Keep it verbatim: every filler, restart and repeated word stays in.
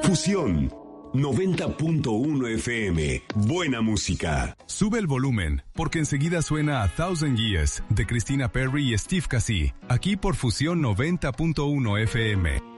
Fusión noventa punto uno F M. Buena música. Sube el volumen, porque enseguida suena A Thousand Years de Christina Perri y Steve Cassie, aquí por Fusión noventa punto uno F M.